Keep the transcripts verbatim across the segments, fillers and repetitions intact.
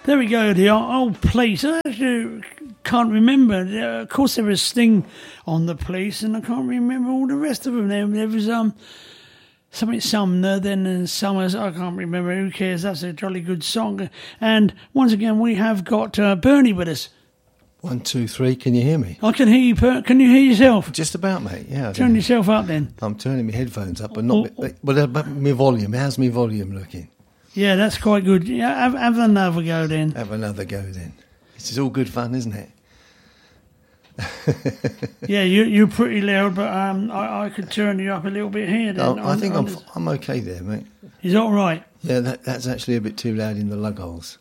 There we go, the old Police. I actually can't remember. Uh, of course, there was Sting on the Police, and I can't remember all the rest of them. There, there was um something Sumner, then and Summers. I can't remember. Who cares? That's a jolly good song. And once again, we have got uh, Bernie with us. One, two, three. Can you hear me? I can hear you. Per- can you hear yourself? Just about, mate. Yeah. Turn yourself up, then. I'm turning my headphones up, but not. Oh, but about my volume. How's my volume looking? Yeah, that's quite good. Yeah, have, have another go then. Have another go then. This is all good fun, isn't it? Yeah, you, you're pretty loud, but um, I, I could turn you up a little bit here. Then. Oh, I on, think on I'm this. I'm okay there, mate. Is that all right? Yeah, that, that's actually a bit too loud in the lug holes.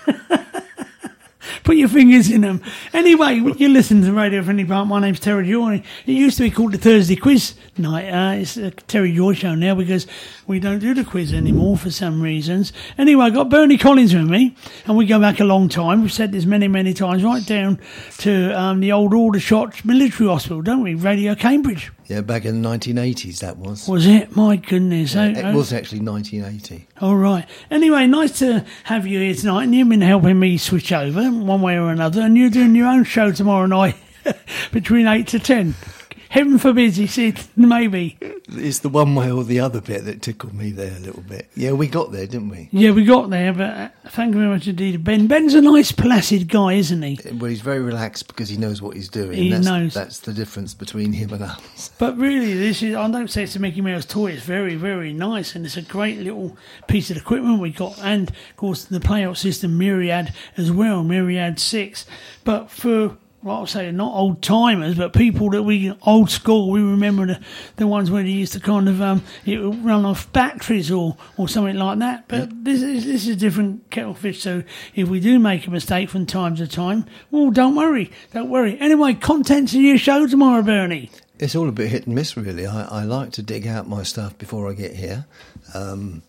Put your fingers in them. Anyway, you listen to Radio Friendly Park. My name's Terry Joy. It used to be called the Thursday Quiz Night. Uh, it's a Terry Joy show now because we don't do the quiz anymore for some reasons. Anyway, I got Bernie Collins with me, and we go back a long time. We've said this many, many times, right down to um, the old Aldershot Military Hospital, don't we? Radio Cambridge. Yeah, back in the nineteen eighties, that was. Was it? My goodness. Yeah, oh, it was actually nineteen eighty. All right. Anyway, nice to have you here tonight, and you've been helping me switch over one way or another, and you're doing your own show tomorrow night between eight to ten. Heaven forbid, you said, maybe. It's the one way or the other bit that tickled me there a little bit. Yeah, we got there, didn't we? Yeah, we got there, but uh, thank you very much indeed. Ben Ben's a nice, placid guy, isn't he? Well, he's very relaxed because he knows what he's doing. He that's, knows. That's the difference between him and us. But really, this is, I don't say it's a Mickey Mouse toy, it's very, very nice, and it's a great little piece of equipment we got, and, of course, the playout system, Myriad, as well, Myriad six. But for... well, I'll say not old timers, but people that we old school. We remember the, the ones where they used to kind of um, it would run off batteries or, or something like that. But yep. this is this is a different kettle of fish. So if we do make a mistake from time to time, well, don't worry, don't worry. Anyway, contents of your show tomorrow, Bernie. It's all a bit hit and miss, really. I, I like to dig out my stuff before I get here. Um,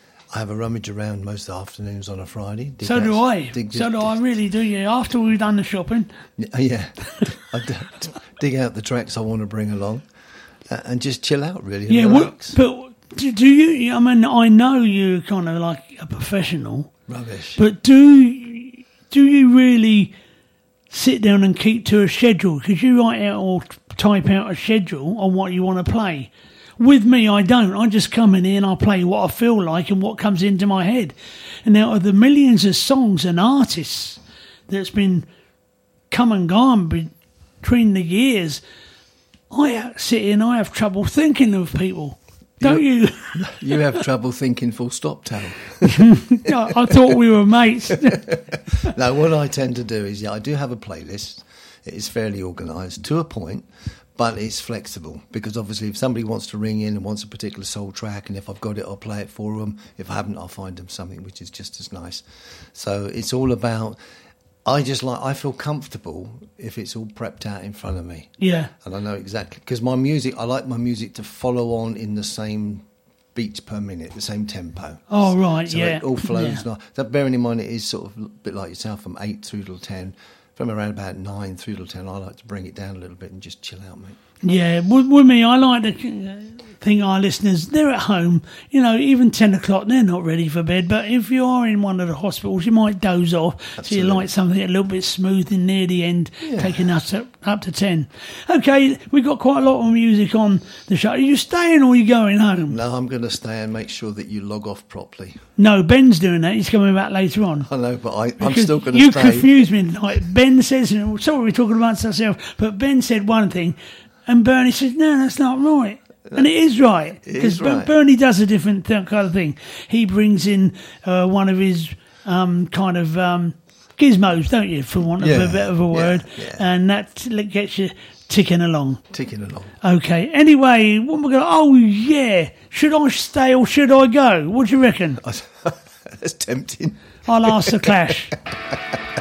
I have a rummage around most afternoons on a Friday. Dig so out, do I. Dig, so dig, do dig. I really do, yeah. After we've done the shopping. Yeah. yeah. I d- dig out the tracks I want to bring along uh, and just chill out, really. And yeah, relax. What, but do, do you, I mean, I know you're kind of like a professional. Rubbish. But do, do you really sit down and keep to a schedule? Because you write out or type out a schedule on what you want to play. With me, I don't. I just come in here and I play what I feel like and what comes into my head. And out of the millions of songs and artists that's been come and gone between the years, I sit here and I have trouble thinking of people. Don't you? You, you have trouble thinking full stop, Tal. I thought we were mates. No, what I tend to do is, yeah, I do have a playlist. It is fairly organised to a point. But it's flexible because obviously if somebody wants to ring in and wants a particular soul track, and if I've got it, I'll play it for them. If I haven't, I'll find them something which is just as nice. So it's all about, I just like, I feel comfortable if it's all prepped out in front of me. Yeah. And I know exactly, because my music, I like my music to follow on in the same beats per minute, the same tempo. Oh, right, so yeah. it all flows. Yeah. Now, that, bearing in mind it is sort of a bit like yourself, from eight through till ten. From around about nine through till ten, I like to bring it down a little bit and just chill out, mate. Yeah, with, with me, I like to think our listeners, they're at home, you know, even ten o'clock, they're not ready for bed, but if you are in one of the hospitals, you might doze off, Absolutely. So you like something a little bit smooth and near the end, yeah. taking us up, up to ten. Okay, we've got quite a lot of music on the show. Are you staying or are you going home? No, I'm going to stay and make sure that you log off properly. No, Ben's doing that. He's coming back later on. I know, but I, I'm still going to you stay. You confused me tonight. Ben says, sorry we're talking about ourselves, but Ben said one thing, and Bernie says, no, that's not right. And it is right. Because right. Bernie does a different th- kind of thing. He brings in uh, one of his um, kind of um, gizmos, don't you, for want of yeah, a bit of a word. Yeah, yeah. And that gets you ticking along. Ticking along. Okay. Anyway, what am I going to... Oh, yeah. Should I stay or should I go? What do you reckon? That's tempting. I'll ask the Clash.